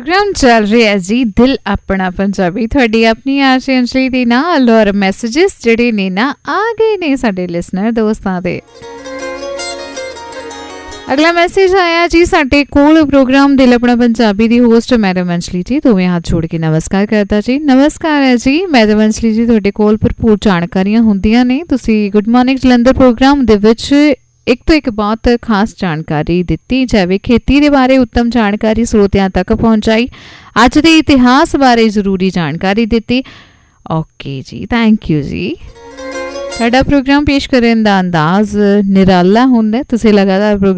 Programme चल रहा है जी दिल अपना पंजाबी थोड़ी अपनी आरजे अंजलि दे नाल और मैसेजेस जिहड़े ने ना आ गए ने साडे लिसनर दोस्तां दे। अगला मैसेज आया जी साडे कोल प्रोग्राम दिल अपना Punjabi the host madam Anjali जी दोवें हाथ जोड़ के नमस्कार करता जी। नमस्कार है जी मैडम अंजलि जी, तुहाडे कोल भरपूर जानकारियां हुंदियां ने। तुसी गुड मॉर्निंग जलंधर प्रोग्राम दे विच एक तो एक बहुत खास जानकारी दिती, जैविक खेती के बारे उत्तम जानकारी स्रोतियां तक पहुंचाई, अज के इतिहास बारे जरूरी जानकारी दी। ओके जी, थैंक यू जी। साडा प्रोग्राम पेश करने का अंदाज निराला हुंदा, तुसीं लगातार